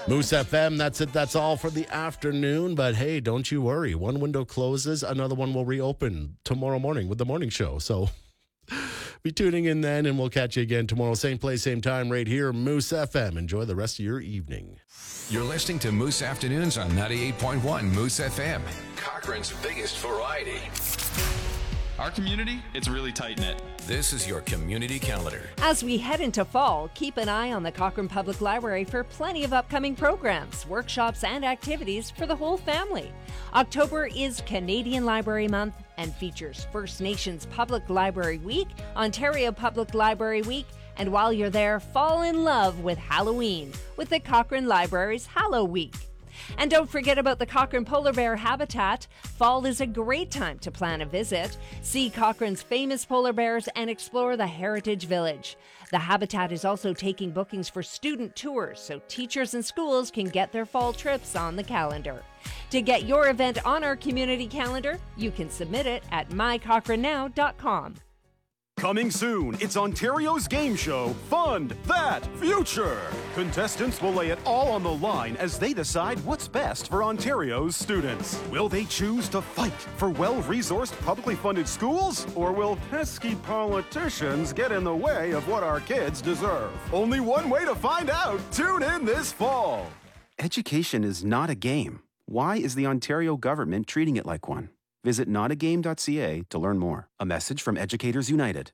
Moose FM, that's it. That's all for the afternoon. But hey, don't you worry. One window closes, another one will reopen tomorrow morning with the morning show. So be tuning in then, and we'll catch you again tomorrow. Same place, same time, right here, Moose FM. Enjoy the rest of your evening. You're listening to Moose Afternoons on 98.1 Moose FM, Cochrane's biggest variety. Our community, it's really tight-knit. This is your community calendar. As we head into fall, keep an eye on the Cochrane Public Library for plenty of upcoming programs, workshops, and activities for the whole family. October is Canadian Library Month and features First Nations Public Library Week, Ontario Public Library Week, and while you're there, fall in love with Halloween with the Cochrane Library's Hallow Week. And don't forget about the Cochrane Polar Bear Habitat. Fall is a great time to plan a visit. See Cochrane's famous polar bears and explore the Heritage Village. The Habitat is also taking bookings for student tours, so teachers and schools can get their fall trips on the calendar. To get your event on our community calendar, you can submit it at mycochranenow.com. Coming soon, it's Ontario's game show, Fund That Future. Contestants will lay it all on the line as they decide what's best for Ontario's students. Will they choose to fight for well-resourced, publicly funded schools? Or will pesky politicians get in the way of what our kids deserve? Only one way to find out. Tune in this fall. Education is not a game. Why is the Ontario government treating it like one? Visit notagame.ca to learn more. A message from Educators United.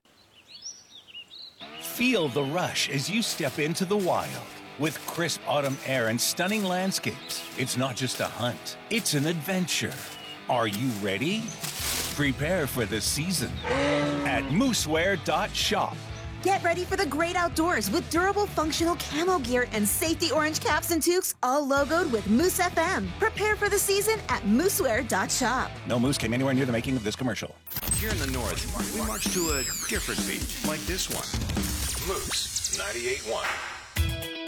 Feel the rush as you step into the wild. With crisp autumn air and stunning landscapes, it's not just a hunt, it's an adventure. Are you ready? Prepare for the season at mooseware.shop. Get ready for the great outdoors with durable, functional camo gear and safety orange caps and toques, all logoed with Moose FM. Prepare for the season at mooseware.shop. No moose came anywhere near the making of this commercial. Here in the north, we march to a different beat, like this one. Moose 98.1.